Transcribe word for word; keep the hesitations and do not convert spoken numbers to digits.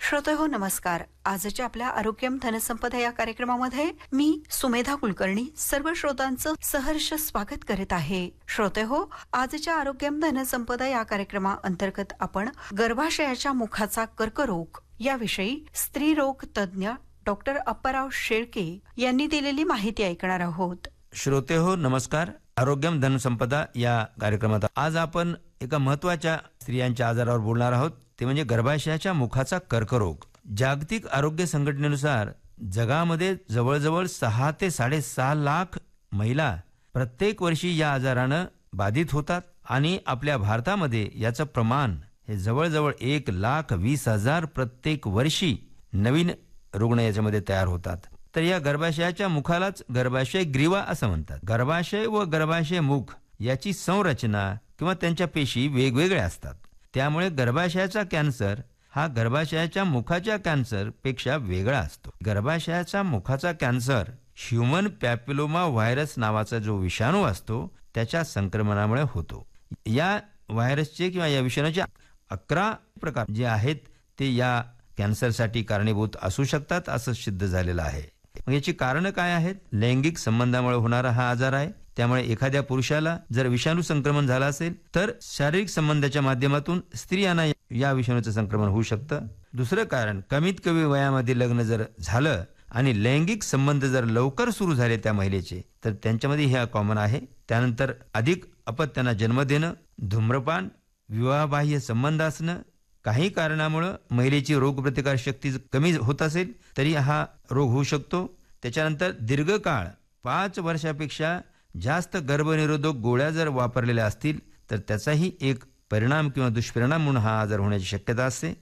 श्रोते हो नमस्कार. आजच्या आपल्या आरोग्यम धनसंपदा या कार्यक्रमामध्ये मी सुमेधा कुलकर्णी सर्व श्रोतांचं सहर्ष स्वागत करीत आहे. श्रोते हो, आजच्या आरोग्यम धनसंपदा या कार्यक्रमाअंतर्गत आपण गर्भाशयाच्या मुखाचा कर्करोग याविषयी स्त्रीरोग तज्ञ डॉक्टर अप्पाराव शेळके यांनी दिलेली माहिती ऐकणार आहोत. श्रोते हो नमस्कार. आरोग्यम धनसंपदा या कार्यक्रमात आज आपण एका महत्वाच्या स्त्रियांच्या आजारावर बोलणार आहोत. ते म्हणजे गर्भाशयाच्या मुखाचा कर्करोग. जागतिक आरोग्य संघटनेनुसार जगामध्ये जवळजवळ सहा ते साडेसहा लाख महिला प्रत्येक वर्षी या आजारानं बाधित होतात आणि आपल्या भारतामध्ये याचं प्रमाण हे जवळजवळ एक लाख वीस हजार प्रत्येक वर्षी नवीन रुग्ण याच्यामध्ये तयार होतात. तर या गर्भाशयाच्या मुखालाच गर्भाशय ग्रीवा असं म्हणतात. गर्भाशय व गर्भाशय मुख याची संरचना किंवा त्यांच्या पेशी वेगवेगळ्या असतात. त्यामुळे गर्भाशयाचा कॅन्सर हा गर्भाशयाच्या मुखाच्या कॅन्सर पेक्षा वेगळा असतो. गर्भाशयाचा मुखाचा कॅन्सर ह्यूमन पॅपिलोमा व्हायरस नावाचा जो विषाणू असतो त्याच्या संक्रमणामुळे होतो. या व्हायरसचे किंवा या विषाणूचे अकरा प्रकार जे आहेत ते या कॅन्सरसाठी कारणीभूत असू शकतात असं सिद्ध झालेलं आहे. मग याची कारणं काय आहेत? लैंगिक संबंधामुळे होणारा हा आजार आहे. त्यामुळे एखाद्या पुरुषाला जर विषाणू संक्रमण झालं असेल तर शारीरिक संबंधाच्या माध्यमातून स्त्रियांना या विषाणूचं संक्रमण होऊ शकतं. दुसरं कारण, कमीत कमी वयामध्ये लग्न जर झालं आणि लैंगिक संबंध जर लवकर सुरू झाले त्या महिलेचे तर त्यांच्यामध्ये हे कॉमन आहे. त्यानंतर अधिक अपत्यांना जन्म देणं, धूम्रपान, विवाहबाह्य संबंध असणं, काही कारणामुळे महिलेची रोगप्रतिकार शक्ती कमी होत असेल तरी हा रोग होऊ शकतो. त्याच्यानंतर दीर्घकाळ पाच वर्षापेक्षा जास्त गर्भनिरोधक गोळ्या जर वापरलेल्या असतील तर त्याचाही एक परिणाम किंवा दुष्परिणाम म्हणून हा आजार होण्याची शक्यता असते.